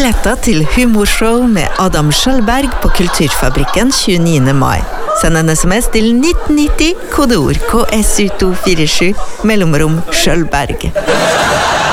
billetter til humorshow med Adam Schjølberg på Kulturfabrikken 29. mai. Send en sms til 1990, kodeord KSU247, mellomrom Schjølberg.